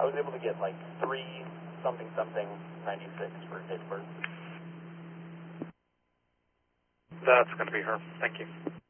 I was able to get like 3 something something 96 for date of birth. That's going to be her. Thank you.